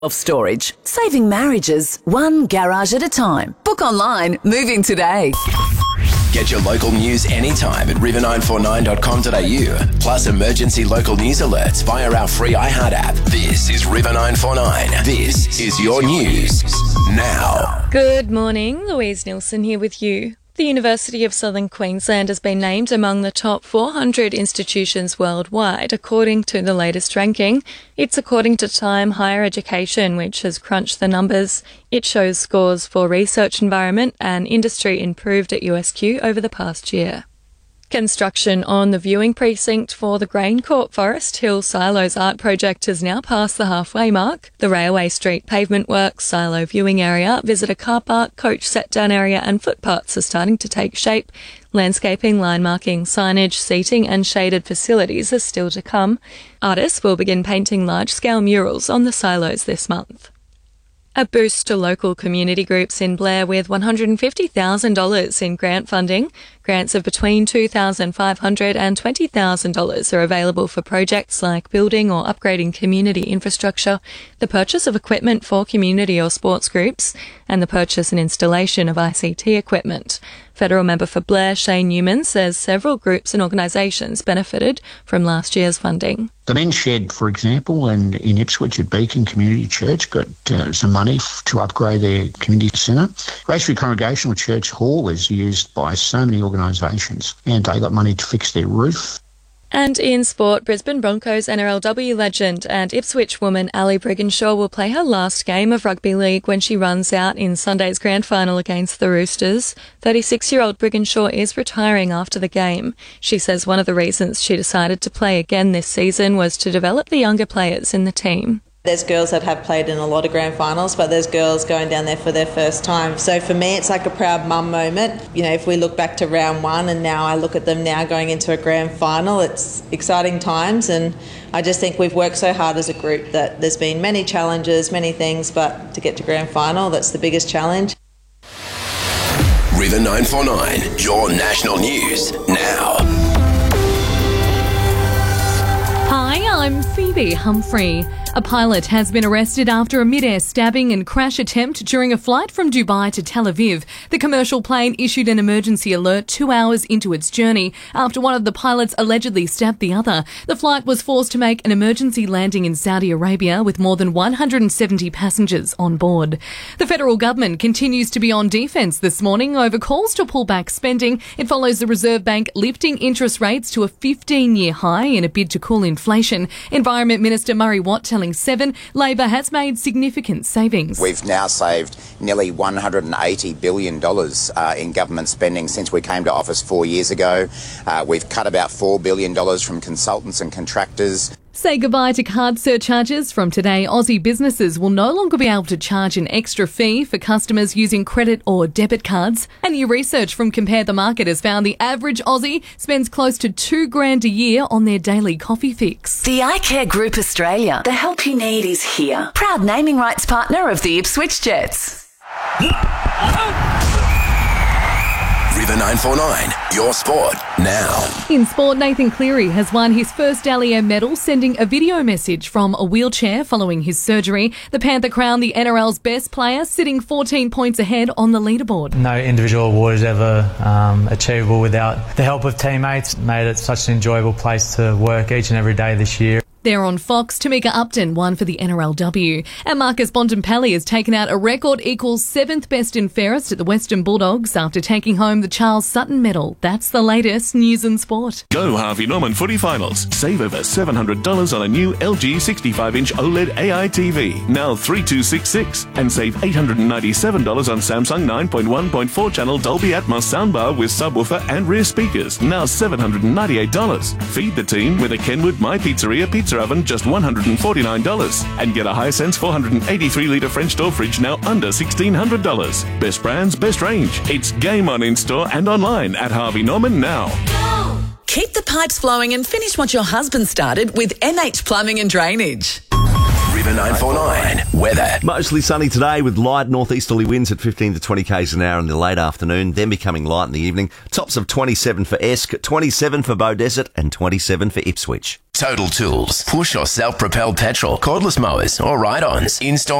of storage, saving marriages one garage at a time. Book online, moving today. Get your local news anytime at river949.com.au. Plus emergency local news alerts via our free iHeart app. This is River 949. This is your news now. Good morning, Louise Nilsson here with you. The University of Southern Queensland has been named among the top 400 institutions worldwide, according to the latest ranking. It's according to Time Higher Education, which has crunched the numbers. It shows scores for research environment and industry improved at USQ over the past year. Construction on the viewing precinct for the Graincourt Forest Hill Silos art project has now passed the halfway mark. The Railway Street pavement works, silo viewing area, visitor car park, coach set-down area and footpaths are starting to take shape. Landscaping, line marking, signage, seating and shaded facilities are still to come. Artists will begin painting large-scale murals on the silos this month. A boost to local community groups in Blair with $150,000 in grant funding. Grants of between $2,500 and $20,000 are available for projects like building or upgrading community infrastructure, the purchase of equipment for community or sports groups, and the purchase and installation of ICT equipment. Federal member for Blair, Shane Newman, says several groups and organisations benefited from last year's funding. The Men's Shed, for example, and in Ipswich at Beacon Community Church got some money to upgrade their community centre. Gracefield Congregational Church Hall is used by so many organisations and they got money to fix their roof. And in sport, Brisbane Broncos NRLW legend and Ipswich woman Ali Brigginshaw will play her last game of rugby league when she runs out in Sunday's grand final against the Roosters. 36-year-old Brigginshaw is retiring after the game. She says one of the reasons she decided to play again this season was to develop the younger players in the team. There's girls that have played in a lot of grand finals, but there's girls going down there for their first time. So for me, it's like a proud mum moment. You know, if we look back to round one and now I look at them now going into a grand final, it's exciting times. And I just think we've worked so hard as a group that there's been many challenges, many things, but to get to grand final, that's the biggest challenge. River 949, your national news now. Hi, I'm Phoebe Humphrey. A pilot has been arrested after a mid-air stabbing and crash attempt during a flight from Dubai to Tel Aviv. The commercial plane issued an emergency alert 2 hours into its journey after one of the pilots allegedly stabbed the other. The flight was forced to make an emergency landing in Saudi Arabia with more than 170 passengers on board. The federal government continues to be on defence this morning over calls to pull back spending. It follows the Reserve Bank lifting interest rates to a 15-year high in a bid to cool inflation. Environment Minister Murray Watt telling 7, Labor has made significant savings. We've now saved nearly $180 billion in government spending since we came to office 4 years ago. We've cut about $4 billion from consultants and contractors. Say goodbye to card surcharges. From today, Aussie businesses will no longer be able to charge an extra fee for customers using credit or debit cards. And new research from Compare the Market has found the average Aussie spends close to $2,000 a year on their daily coffee fix. The iCare Group Australia. The help you need is here. Proud naming rights partner of the Ipswich Jets. River 949, your sport now. In sport, Nathan Cleary has won his first Dally M medal, sending a video message from a wheelchair following his surgery. The Panther crowned the NRL's best player, sitting 14 points ahead on the leaderboard. No individual award is ever achievable without the help of teammates. Made it such an enjoyable place to work each and every day this year. There on Fox, Tamika Upton won for the NRLW. And Marcus Bontempelli has taken out a record equals 7th best and fairest at the Western Bulldogs after taking home the Charles Sutton medal. That's the latest news and sport. Go Harvey Norman footy finals. Save over $700 on a new LG 65-inch OLED AI TV, now 3266, and save $897 on Samsung 9.1.4 channel Dolby Atmos soundbar with subwoofer and rear speakers, now $798. Feed the team with a Kenwood My Pizzeria pizza oven, just $149, and get a Hisense 483-litre French door fridge, now under $1,600. Best brands, best range. It's game on in-store and online at Harvey Norman now. Keep the pipes flowing and finish what your husband started with MH Plumbing and Drainage. River 949 weather. Mostly sunny today with light northeasterly winds at 15 to 20 k's an hour in the late afternoon, then becoming light in the evening. Tops of 27 for Esk, 27 for Beaudesert and 27 for Ipswich. Total Tools. Push or self-propelled petrol, cordless mowers or ride-ons. In-store